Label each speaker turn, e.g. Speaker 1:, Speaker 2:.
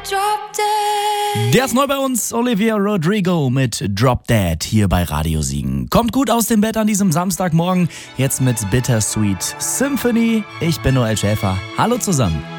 Speaker 1: Drop Dead.
Speaker 2: Der ist neu bei uns, Olivia Rodrigo mit Drop Dead hier bei Radio Siegen. Kommt gut aus dem Bett an diesem Samstagmorgen, jetzt mit Bittersweet Symphony. Ich bin Noel Schäfer. Hallo zusammen.